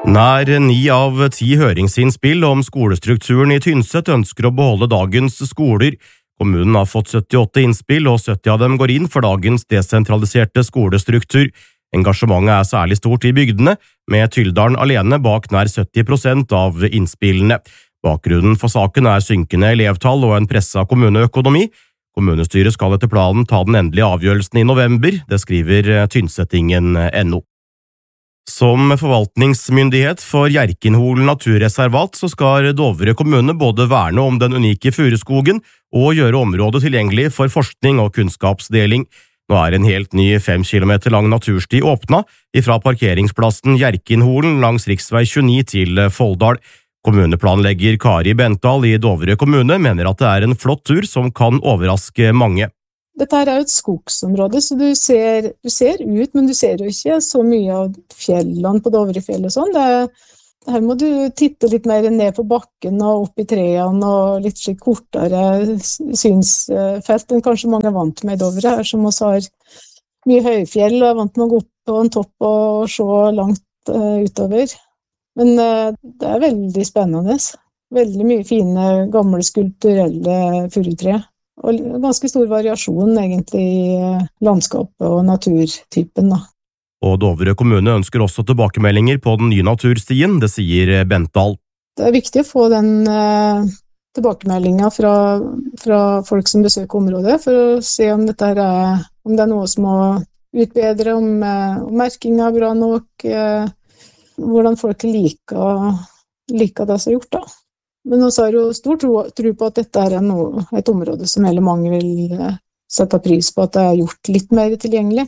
Nær 9 av 10 høringsinnspill om skolestrukturen i Tynset ønsker å beholde dagens skoler. Kommunen har fått 78 innspill, og 70 av dem går inn for dagens desentraliserte skolestruktur. Engasjementet er særlig stort i bygdene, med Tyldalen alene bak nær 70% av innspillene. Bakgrunnen for saken er synkende elevtall og en presset kommuneøkonomi. Kommunestyret skal etter planen ta den endelige avgjørelsen i november, det skriver Tynsettingen.no. Som forvaltningsmyndighet for Hjerkinholen naturreservat så skal Dovre kommune både verne om den unike furuskogen og gjøre området tilgjengelig for forskning og kunnskapsdeling. Nå er en helt ny 5 kilometer lang natursti åpnet ifra parkeringsplassen Hjerkinholen langs riksvei 29 til Folldal. Kommuneplanlegger Kari Bentdal i Dovre kommune mener at det er en flott tur som kan overraske mange. Dette er jo et skogsområde, så du ser ut, men du ser jo ikke så mye av fjellene på Dovrefjell og sånn. Her må du titte litt mer ned på bakken og opp i trærne og litt slik kortere synsfelt enn kanskje mange er vant med i Dovre, her som også har mye høyfjell og er vant med å gå opp på en topp og se langt utover. Men det er veldig spennende. Veldig mye fine, gamle, skulpturelle furutre. Og ganske stor variasjon egentlig i landskapet og naturtypen da. Og Dovre kommune ønsker også tilbakemeldinger på den nye naturstien, det sier Bentdal. Det er viktig å få den tilbakemeldingen fra folk som besøker området, for å se om det er noe som må utbedre, om merkingen er bra nok, hvordan folk liker det som er gjort da. Men også har jo stor tro på at dette er et område som hele mange vil sette pris på, at det er gjort litt mer tilgjengelig.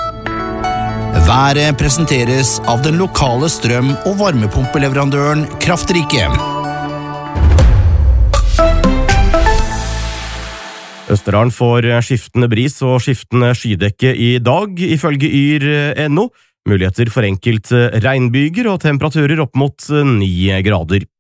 Været presenteres av den lokale strøm- og varmepumpeleverandøren Kraftrike. Østerdalen får skiftende bris og skiftende skydekke i dag, ifølge Yr.no. Muligheter for enkelte regnbyger og temperaturer opp mot 9 grader.